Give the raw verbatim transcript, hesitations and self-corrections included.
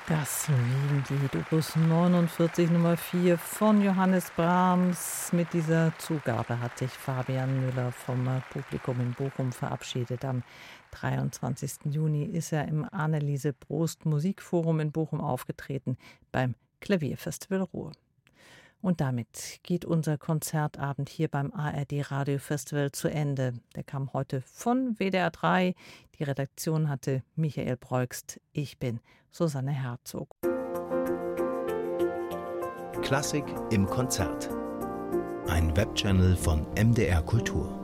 Das Wiegenlied, Opus neunundvierzig Nummer vier von Johannes Brahms. Mit dieser Zugabe hat sich Fabian Müller vom Publikum in Bochum verabschiedet. Am dreiundzwanzigsten Juni ist er im Anneliese Prost Musikforum in Bochum aufgetreten beim Klavierfestival Ruhr. Und damit geht unser Konzertabend hier beim A R D Radiofestival zu Ende. Der kam heute von W D R drei. Die Redaktion hatte Michael Breugst. Ich bin Susanne Herzog. Klassik im Konzert. Ein Webchannel von M D R Kultur.